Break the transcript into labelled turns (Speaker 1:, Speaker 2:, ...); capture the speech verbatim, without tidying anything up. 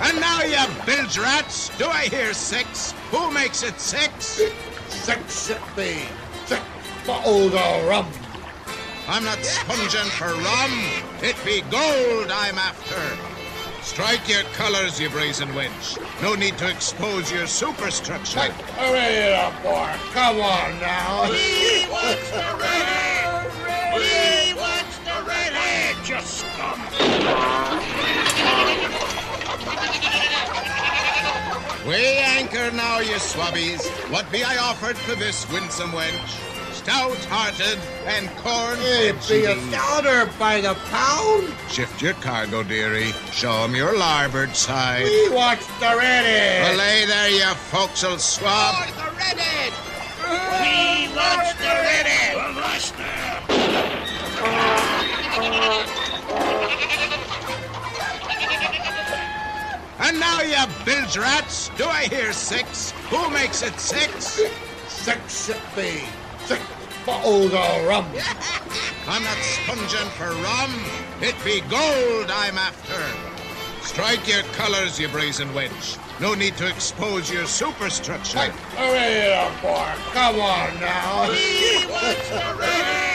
Speaker 1: And now, you bilge rats, do I hear six? Who makes it six?
Speaker 2: Six it be. Six bottles of rum.
Speaker 1: I'm not sponging for rum. It be gold I'm after. Strike your colours, you brazen wench. No need to expose your superstructure.
Speaker 2: Hey, hurry it up, boy. Come on now.
Speaker 3: He wants the redhead! He wants the redhead, you scum!
Speaker 1: Weigh anchor now, you swabbies. What be I offered for this winsome wench? Stout-hearted and corn.
Speaker 2: It be a stouter by the pound.
Speaker 1: Shift your cargo, dearie. Show 'em your larboard side.
Speaker 2: We watch the redhead.
Speaker 1: Belay there, you forecastle swab.
Speaker 3: Oh, the redhead! We watch the redhead! The master!
Speaker 1: And now, you bilge rats, do I hear six? Who makes it six?
Speaker 2: Six it be. Six bottles of rum.
Speaker 1: I'm not sponging for rum. It be gold I'm after. Strike your colours, you brazen wench. No need to expose your superstructure.
Speaker 2: Hey, hurry it up, boy. Come on now.
Speaker 3: He wants the redhead!